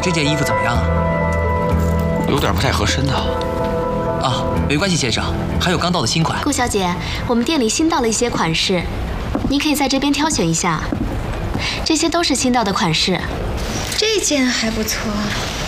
这件衣服怎么样啊？ 有点不太合身呢。 啊，没关系，先生，还有刚到的新款。 顾小姐，我们店里新到了一些款式，你可以在这边挑选一下。这些都是新到的款式。 这件还不错。